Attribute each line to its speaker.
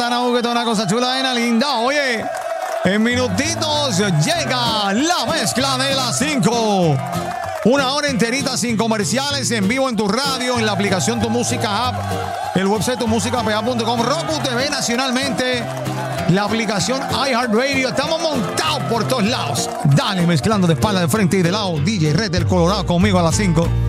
Speaker 1: bacana, que toda una cosa chula, nena linda. Oye, en minutitos llega la mezcla de las 5. Una hora enterita sin comerciales, en vivo en tu radio, en la aplicación Tu Música App, el website tumusicapa.com, Roku TV nacionalmente, la aplicación iHeartRadio. Estamos montados por todos lados. Dale, mezclando de espalda, de frente y de lado. DJ Red del Colorado conmigo a las 5.